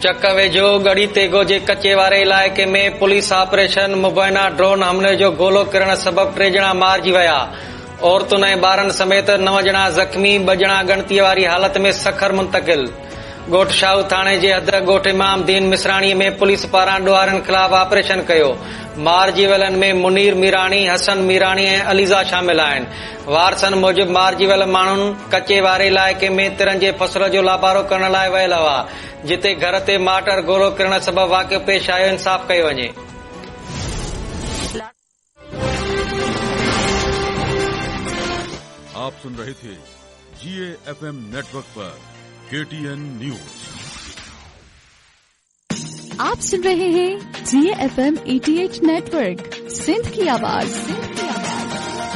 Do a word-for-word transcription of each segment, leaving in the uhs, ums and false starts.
चक वेझो गड़ी ते ॻोझे कचे वारे इलाइक़े में पुलिस ऑपरेशन मुबैना ड्रोन हमले जो गोलो किरण सबब टे ॼणा मारिजी विया। औरतुनि ऐं ॿारनि समेत नव ॼणा ज़ख़्मी, ॿ ॼणा ॻणतीअ वारी हालत में सखर मुंतकिल। ॻोठ शाहू थाणे जे हद ॻोठ इमामदीन मिसराणी में पुलिस पारां ॾोहारनि खिलाफ़ ऑपरेशन कयो। मारिजी वियलनि में मुनीर मीराणी, हसन मीराणी ऐं अलीज़ा शामिल आहिनि। वारसनि मूजिबि मारिजी वियल माण्हुनि कचे वारे इलाइक़े में तिरनि जे फसल जो लापारो करण लाइ वियल हुआ, जिते घर ते माटर गोलो किरण सबब वाक़ियो पेश आयो। इंसाफ़ कयो वञे। आप सुन रहे थे जीए एफएम नेटवर्क पर केटीएन न्यूज। आप सुन रहे हैं जीए एफएम एटीएच नेटवर्क, सिंध की आवाज। सिंध की आवाज।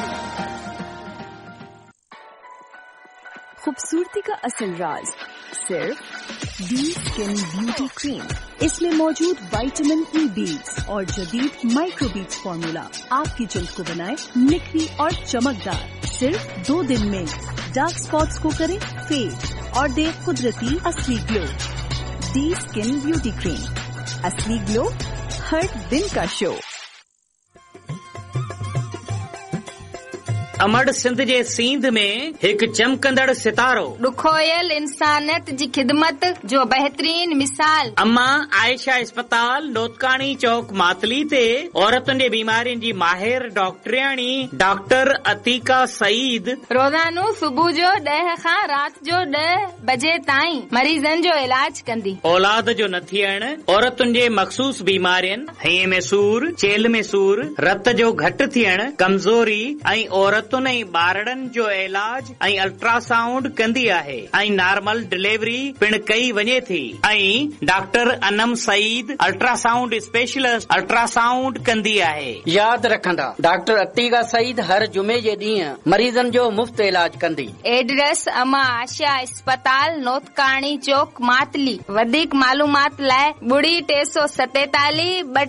खूबसूरती का असल राज सिर्फ डी स्किन ब्यूटी क्रीम। इसमें मौजूद विटामिन ई बीट्स और जदीद माइक्रो बीट्स फॉर्मूला आपकी जल्द को बनाए निखरी और चमकदार। सिर्फ दो दिन में डार्क स्पॉट्स को करे फेड और दे कुदरती असली glow. D skin beauty cream, असली ग्लो हर दिन का शो। अमड़ सिंध जे सींध में एक चमकंदड़ सितारो, ॾुखोयल इंसानियत जी ख़िदमत जो बहितरीन मिसाल। अम्मा आयशा अस्पताल नोतकाणी चौक मातली ते औरतुनि जे बीमारियुनि जी माहिर डॉक्टरियाणी डॉक्टर अतीका सईद रोज़ानो सुबुह जो ॾह खां राति जो ॾह बजे ताईं मरीज़नि जो इलाज कंदी। औलाद जो न थियण, औरतुनि जे मख़सूस बीमारियुनि, हईअ में सूर, चेल में सूर, रत जो घटि थियण, कमज़ोरी ऐं औरत ऐं ॿारड़नि जो इलाज ऐं अल्ट्रासाउंड कंदी आहे ऐं नॉर्मल डिलीवरी पिण कई वञे थी। ऐं doctor Anam Saeed ultrasound specialist ultrasound कंदी आहे। यादि रखंदा डॉक्टर अतीका सईद हर जुमे जे ॾींहुं मरीज़नि जो मुफ़्त इलाज कंदी। एड्रेस अमा आशा अस्पताल नोतकाणी चौक मातली। वधीक मालूमात लाइ ॿुड़ी टे सौ सतेतालीह